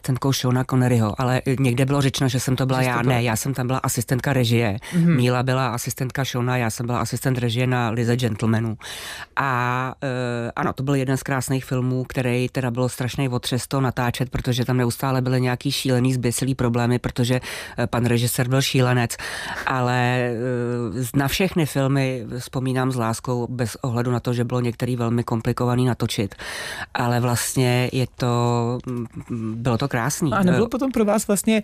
asistentkou Seana Conneryho, ale někde bylo řečeno, že jsem to byla já. Ne, já jsem tam byla asistentka režie. Míla byla asistentka Seana, já jsem byla asistent režie na Lize gentlemanů. A ano, to byl jeden z krásných filmů, který teda bylo strašný otřes to natáčet, protože tam neustále byly nějaký šílený zběsilý problémy, protože pan režisér byl šílenec. Ale na všechny filmy vzpomínám s láskou, bez ohledu na to, že bylo některý velmi komplikovaný natočit. Ale vlastně bylo to krásný. A nebylo potom pro vás vlastně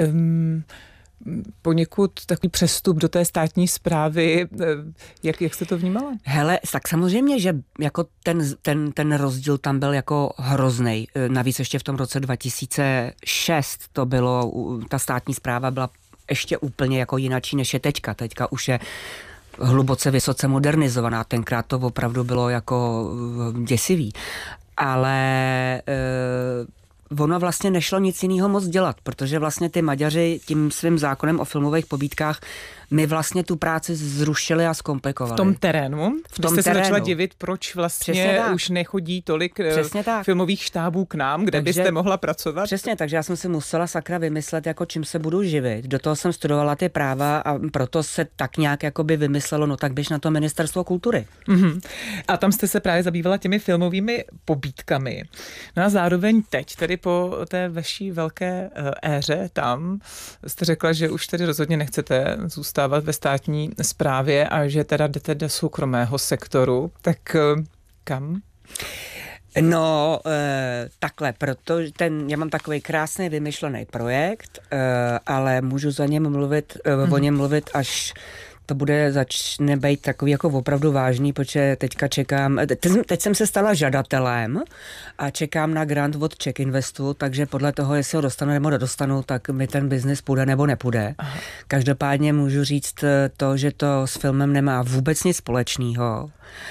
poněkud takový přestup do té státní správy, jak jste to vnímala? Hele, tak samozřejmě, že jako ten rozdíl tam byl jako hroznej. Navíc ještě v tom roce 2006 to bylo, ta státní správa byla ještě úplně jako jinačí než je teďka. Teďka už je hluboce vysoce modernizovaná. Tenkrát to opravdu bylo jako děsivý. Ale ono vlastně nešlo nic jiného moc dělat, protože vlastně ty Maďaři tím svým zákonem o filmových pobídkách my vlastně tu práci zrušili a zkomplikovali. V tom terénu? Jste se začala divit, proč vlastně už nechodí tolik filmových štábů k nám, kde byste mohla pracovat? Přesně, takže já jsem si musela sakra vymyslet, jako čím se budu živit. Do toho jsem studovala ty práva a proto se tak nějak jakoby vymyslelo, no tak běž na to ministerstvo kultury. A tam jste se právě zabývala těmi filmovými pobídkami. No a zároveň teď, tedy po té vaší velké éře tam, jste řekla, že už tedy rozhodně nechcete zůstat ve státní správě a že teda jdete do soukromého sektoru, tak kam? No, takhle, protože já mám takový krásný vymyšlený projekt, ale můžu o něm mluvit, až to začne být takový jako opravdu vážný, protože teďka čekám, teď jsem se stala žadatelem a čekám na grant od Czech Investu, takže podle toho, jestli ho dostanu nebo nedostanu, tak mi ten biznis půjde nebo nepůjde. Aha. Každopádně můžu říct to, že to s filmem nemá vůbec nic společného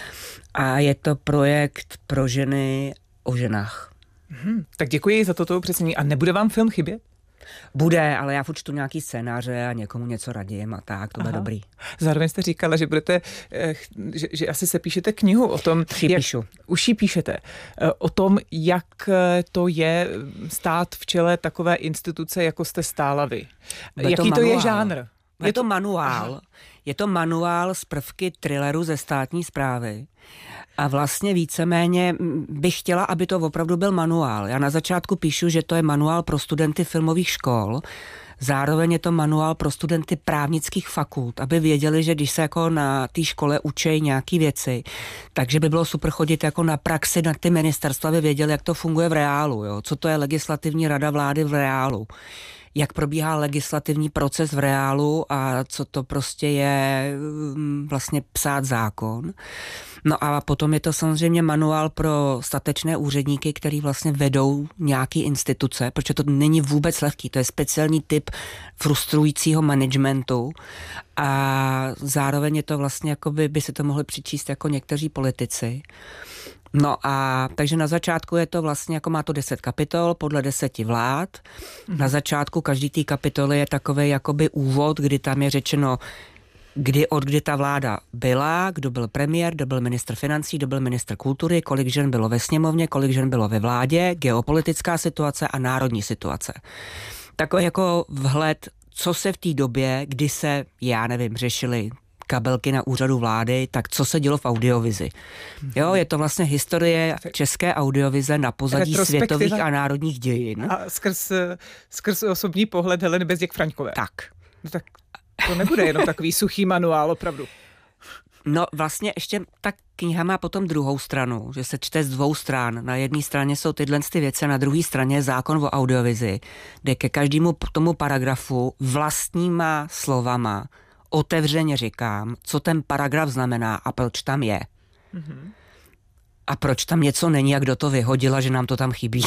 a je to projekt pro ženy o ženách. Tak děkuji za toto upřesnění. A nebude vám film chybět? Bude, ale já furt čtu nějaký scénáře a někomu něco radím a tak, to bude dobrý. Zároveň jste říkala, že budete, že asi se píšete knihu o tom, už ji píšete, o tom, jak to je stát v čele takové instituce, jako jste stála vy. Jaký to je žánr? Je to manuál. Aha. Je to manuál z prvky thrilleru ze státní správy. A vlastně víceméně bych chtěla, aby to opravdu byl manuál. Já na začátku píšu, že to je manuál pro studenty filmových škol. Zároveň je to manuál pro studenty právnických fakult, aby věděli, že když se jako na té škole učí nějaký věci, takže by bylo super chodit jako na praxi na ty ministerstva, aby věděli, jak to funguje v reálu, jo? Co to je legislativní rada vlády v reálu. Jak probíhá legislativní proces v reálu a co to prostě je vlastně psát zákon. No a potom je to samozřejmě manuál pro statečné úředníky, který vlastně vedou nějaký instituce, protože to není vůbec lehký, to je speciální typ frustrujícího managementu a zároveň je to vlastně, jako by si to mohli přičíst jako někteří politici. No a takže na začátku je to vlastně, jako má to 10 kapitol podle 10 vlád. Na začátku každý té kapitoly je takovej jakoby úvod, kdy tam je řečeno, kdy ta vláda byla, kdo byl premiér, kdo byl ministr financí, kdo byl ministr kultury, kolik žen bylo ve sněmovně, kolik žen bylo ve vládě, geopolitická situace a národní situace. Takový jako vhled, co se v té době, kdy se, já nevím, řešily kabelky na úřadu vlády, tak co se dělo v audiovizi. Jo, je to vlastně historie české audiovize na pozadí světových a národních dějin. A skrz osobní pohled Heleny Bezděk-Fraňkové. Tak. No tak to nebude jenom takový suchý manuál, opravdu. No vlastně ještě ta kniha má potom druhou stranu, že se čte z dvou stran. Na jedné straně jsou tyhle ty věci, na druhé straně je zákon o audiovizi, kde ke každému tomu paragrafu vlastníma slovama otevřeně říkám, co ten paragraf znamená a proč tam je. Mm-hmm. A proč tam něco není a kdo to vyhodil a že nám to tam chybí.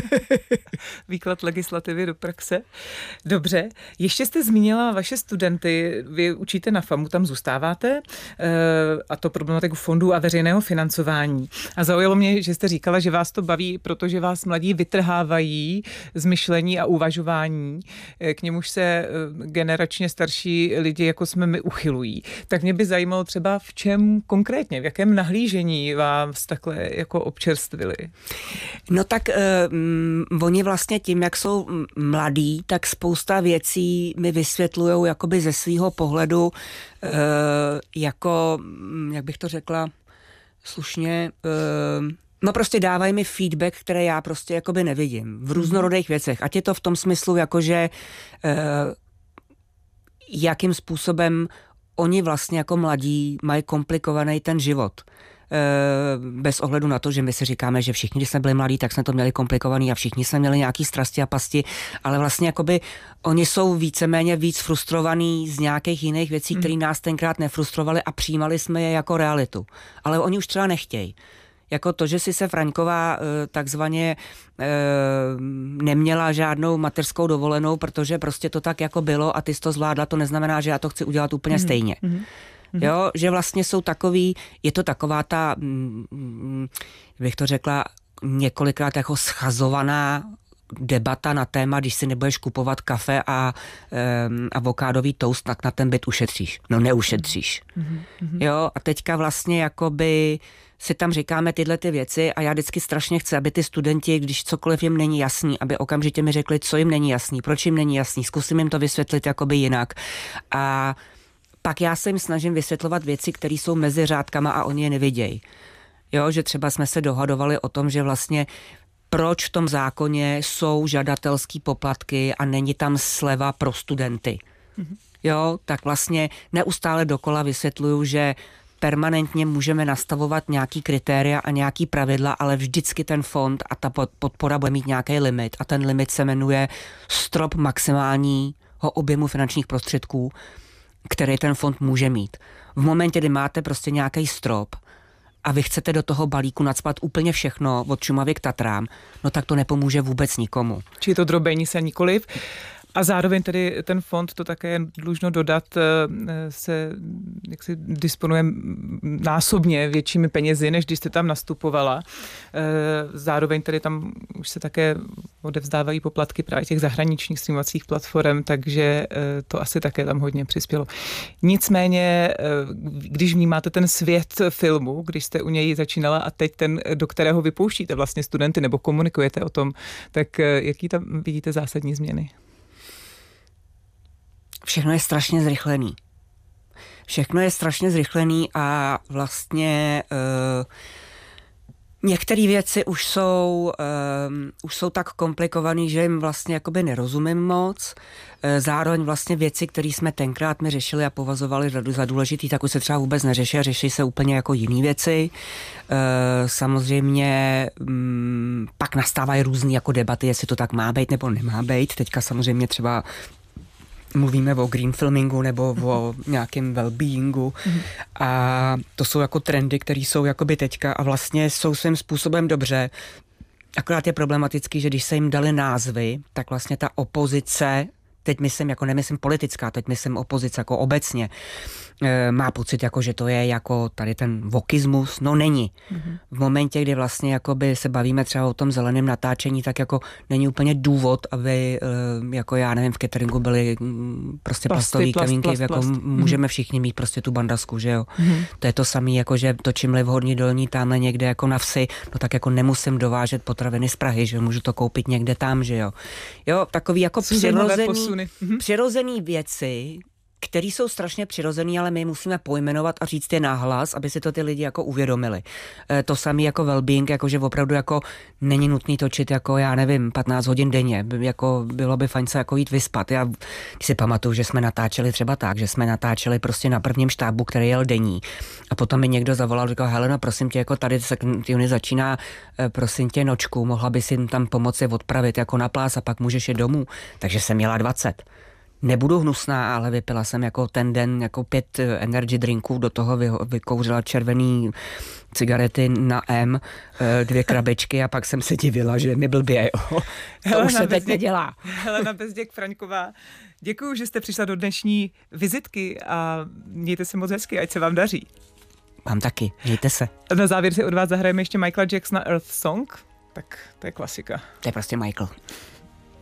Výklad legislativy do praxe. Dobře. Ještě jste zmínila vaše studenty. Vy učíte na FAMu, tam zůstáváte, a to problematiku fondů a veřejného financování. A zaujalo mě, že jste říkala, že vás to baví, protože vás mladí vytrhávají z myšlení a uvažování. K němuž se generačně starší lidi, jako jsme my, uchylují. Tak mě by zajímalo třeba, v čem konkrétně, v jakém nahlížení vás takhle takhle jako občerstvili? No tak oni vlastně tím, jak jsou mladí, tak spousta věcí mi vysvětlujou jakoby ze svýho pohledu jako, jak bych to řekla slušně, no prostě dávají mi feedback, které já prostě jakoby nevidím. V různorodých věcech. Ať je to v tom smyslu, jakože jakým způsobem oni vlastně jako mladí mají komplikovaný ten život. Bez ohledu na to, že my si říkáme, že všichni, když jsme byli mladí, tak jsme to měli komplikovaný a všichni jsme měli nějaký strasti a pasti, ale vlastně jakoby oni jsou víceméně víc frustrovaní z nějakých jiných věcí, které nás tenkrát nefrustrovaly a přijímali jsme je jako realitu. Ale oni už třeba nechtějí. Jako to, že si se Fraňková takzvaně neměla žádnou mateřskou dovolenou, protože prostě to tak jako bylo a ty jsi to zvládla, to neznamená, že já to chci udělat úplně stejně. Jo, že vlastně jsou takový, je to taková ta, bych to řekla, několikrát jako schazovaná debata na téma, když si nebudeš kupovat kafe a avokádový toast, tak na ten byt ušetříš. No neušetříš. Jo, a teďka vlastně jakoby si tam říkáme tyhle ty věci a já vždycky strašně chci, aby ty studenti, když cokoliv jim není jasný, aby okamžitě mi řekli, co jim není jasný, proč jim není jasný, zkusím jim to vysvětlit jakoby jinak. A pak já se jim snažím vysvětlovat věci, které jsou mezi řádkama a oni je nevidějí. Jo, že třeba jsme se dohadovali o tom, že vlastně proč v tom zákoně jsou žadatelský poplatky a není tam sleva pro studenty. Jo, tak vlastně neustále dokola vysvětluju, že permanentně můžeme nastavovat nějaký kritéria a nějaký pravidla, ale vždycky ten fond a ta podpora bude mít nějaký limit a ten limit se jmenuje strop maximálního objemu finančních prostředků, který ten fond může mít. V momentě, kdy máte prostě nějaký strop a vy chcete do toho balíku nacpat úplně všechno od Šumavy k Tatrám, no tak to nepomůže vůbec nikomu. Či je to drobení se nikoliv. A zároveň tedy ten fond, to také dlužno dodat, se jaksi disponuje násobně většími penězi, než když jste tam nastupovala. Zároveň tedy tam už se také odevzdávají poplatky právě těch zahraničních streamovacích platform, takže to asi také tam hodně přispělo. Nicméně, když vnímáte ten svět filmu, když jste u něj začínala a teď ten, do kterého vypouštíte vlastně studenty nebo komunikujete o tom, tak jaký tam vidíte zásadní změny? Všechno je strašně zrychlený. Všechno je strašně zrychlený a vlastně některé věci už jsou tak komplikované, že jim vlastně jakoby nerozumím moc. Zároveň vlastně věci, které jsme tenkrát my řešili a považovali za důležitý, tak už se třeba vůbec neřeší a řeší se úplně jako jiné věci. Samozřejmě pak nastávají různé jako debaty, jestli to tak má být nebo nemá být. Teďka samozřejmě třeba mluvíme o green filmingu nebo o nějakém well-beingu a to jsou jako trendy, které jsou jakoby teďka a vlastně jsou svým způsobem dobře. Akorát je problematický, že když se jim dali názvy, tak vlastně ta opozice, teď myslím, jako nemyslím politická, teď myslím opozice jako obecně, má pocit, jako, že to je jako tady ten wokismus, no není. V momentě, kdy vlastně jakoby se bavíme třeba o tom zeleném natáčení, tak jako není úplně důvod, aby jako já nevím, v cateringu byly prostě plastový kamínky, jako můžeme všichni mít prostě tu bandasku, že jo. To je to samé, jako že točím-li v Horní Dolní tamhle někde jako na vsi, no tak jako nemusím dovážet potraviny z Prahy, že jo, můžu to koupit někde tam, že jo. Jo, takový jako přirozený věci, které jsou strašně přirozený, ale my musíme pojmenovat a říct je nahlas, aby si to ty lidi jako uvědomili. To samé jako well-being, jako že opravdu jako není nutný točit jako já nevím 15 hodin denně, jako bylo by fajn se jako jít vyspat. Já si pamatuju, že jsme natáčeli třeba tak, že jsme natáčeli prostě na prvním štábu, který jel denní. A potom mi někdo zavolal, říkal, Helena, prosím tě, jako tady se začíná, prosím tě, nočku, mohla by si jim tam pomoci odpravit jako na plás a pak můžeš jít domů. Takže jsem měla 20. Nebudu hnusná, ale vypila jsem jako ten den jako 5 energy drinků, do toho vykouřila červený cigarety na M, 2 krabičky a pak jsem se divila, že mi blbě. To už se teď nedělá. Helena Bezděk-Fraňková, děkuju, že jste přišla do dnešní vizitky a mějte se moc hezky, ať se vám daří. Vám taky, mějte se. Na závěr si od vás zahrajeme ještě Michaela Jacksona Earth Song, tak to je klasika. To je prostě Michael.